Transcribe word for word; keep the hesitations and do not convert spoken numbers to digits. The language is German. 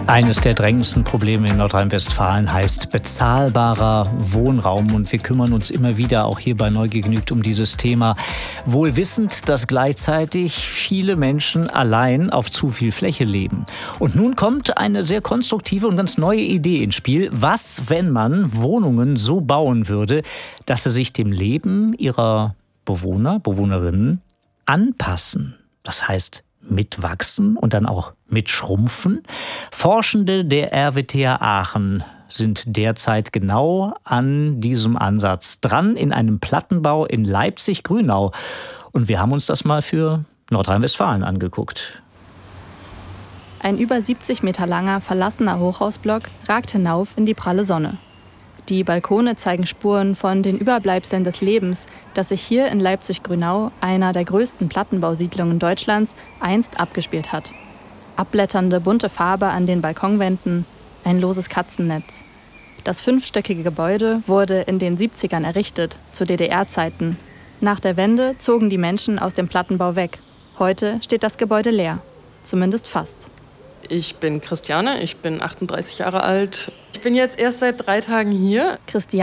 Eines der drängendsten Probleme in Nordrhein-Westfalen heißt bezahlbarer Wohnraum. Und wir kümmern uns immer wieder, auch hier bei Neugegnügt, um dieses Thema. Wohl wissend, dass gleichzeitig viele Menschen allein auf zu viel Fläche leben. Und nun kommt eine sehr konstruktive und ganz neue Idee ins Spiel. Was, wenn man Wohnungen so bauen würde, dass sie sich dem Leben ihrer Bewohner, Bewohnerinnen anpassen? Das heißt, mitwachsen und dann auch mitschrumpfen. Forschende der R W T H Aachen sind derzeit genau an diesem Ansatz dran in einem Plattenbau in Leipzig-Grünau. Und wir haben uns das mal für Nordrhein-Westfalen angeguckt. Ein über siebzig Meter langer, verlassener Hochhausblock ragt hinauf in die pralle Sonne. Die Balkone zeigen Spuren von den Überbleibseln des Lebens, das sich hier in Leipzig-Grünau, einer der größten Plattenbausiedlungen Deutschlands, einst abgespielt hat. Abblätternde bunte Farbe an den Balkonwänden, ein loses Katzennetz. Das fünfstöckige Gebäude wurde in den siebzigern errichtet, zu D D R-Zeiten. Nach der Wende zogen die Menschen aus dem Plattenbau weg. Heute steht das Gebäude leer, zumindest fast. Ich bin Christiane, ich bin achtunddreißig Jahre alt. Ich bin jetzt erst seit drei Tagen hier. Christiane